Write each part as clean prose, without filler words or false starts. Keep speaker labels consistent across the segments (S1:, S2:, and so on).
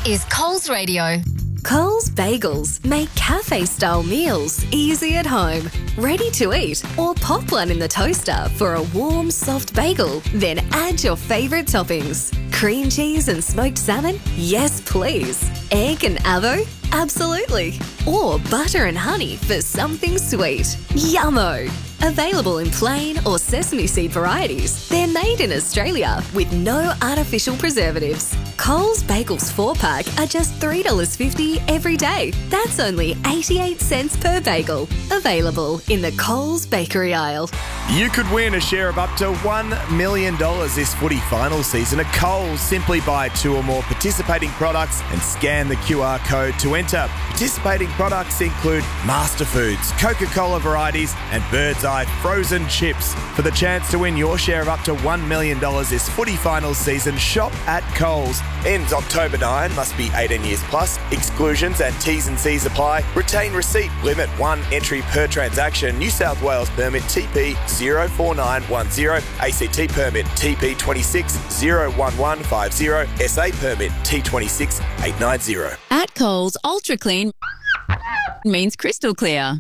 S1: is Coles Radio.
S2: Coles Bagels make cafe-style meals easy at home. Ready to eat or pop one in the toaster for a warm, soft bagel. Then add your favourite toppings. Cream cheese and smoked salmon? Yes, please. Egg and avo? Absolutely. Or butter and honey for something sweet. Yummo! Available in plain or sesame seed varieties. They're made in Australia with no artificial preservatives. Coles Bagels 4-pack are just $3.50 every day. That's only 88 cents per bagel. Available in the Coles bakery aisle.
S3: You could win a share of up to $1 million this footy final season at Coles. Simply buy 2 or more participating products and scan the QR code to enter. Participating products include Master Foods, Coca-Cola varieties and Bird's Eye frozen chips. For the chance to win your share of up to $1 million this footy final season, shop at Coles. Ends October 9, must be 18 years plus. Exclusions and T's and C's apply. Retain receipt, limit 1 entry per transaction. New South Wales permit TP 04910, ACT permit TP 26 01150, SA permit T26 890.
S4: At Coles, Ultra Clean means crystal clear.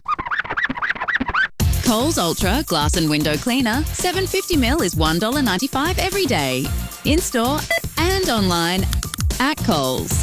S4: Coles Ultra Glass and Window Cleaner, 750ml is $1.95 every day. In-store and online at Coles.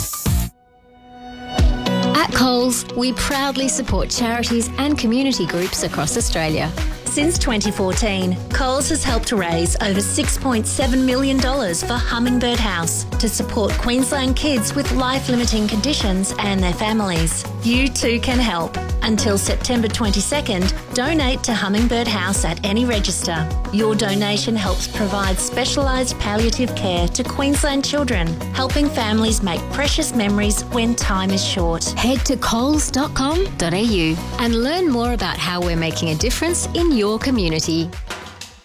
S1: At Coles, we proudly support charities and community groups across Australia.
S5: Since 2014, Coles has helped raise over $6.7 million for Hummingbird House to support Queensland kids with life-limiting conditions and their families. You too can help. Until September 22nd, donate to Hummingbird House at any register. Your donation helps provide specialised palliative care to Queensland children, helping families make precious memories when time is short.
S1: Head to coles.com.au and learn more about how we're making a difference in your community.